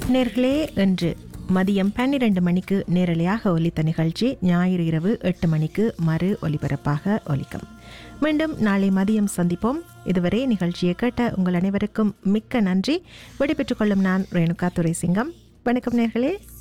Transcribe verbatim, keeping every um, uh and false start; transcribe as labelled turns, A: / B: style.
A: நேர்களே, இன்று மதியம் பன்னிரண்டு மணிக்கு நேரலையாக ஒலித்த நிகழ்ச்சி ஞாயிறு இரவு எட்டு மணிக்கு மறு ஒலிபரப்பாக ஒலிக்கும். மீண்டும் நாளை மதியம் சந்திப்போம். இதுவரை நிகழ்ச்சியை கேட்ட உங்கள் அனைவருக்கும் மிக்க நன்றி. விடைபெற்றுக் கொள்ளும் நான் ரேணுகா துரைசிங்கம். வணக்கம் நேர்களே.